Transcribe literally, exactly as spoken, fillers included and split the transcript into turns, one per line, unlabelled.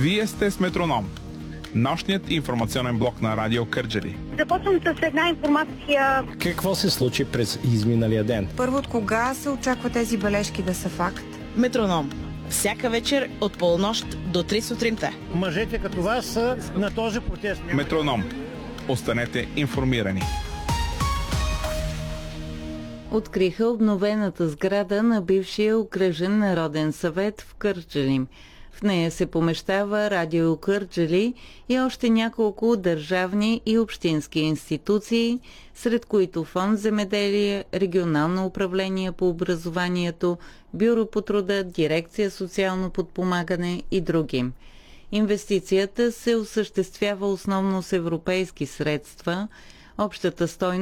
Вие сте с Метроном, нощният информационен блок на Радио Кърджали.
Започвам с една информация.
Какво се случи през изминалия ден?
Първо, от кога се очаква тези бележки да са факт?
Метроном. Всяка вечер от полунощ до три сутринта.
Мъжете като вас са на този протест.
Метроном. Останете информирани.
Откриха обновената сграда на бившия окръжен народен съвет в Кърджали. В нея се помещава Радио Кърджали и още няколко държавни и общински институции, сред които Фонд земеделие, Регионално управление по образованието, Бюро по труда, Дирекция социално подпомагане и други. Инвестицията се осъществява основно с европейски средства. Общата стойност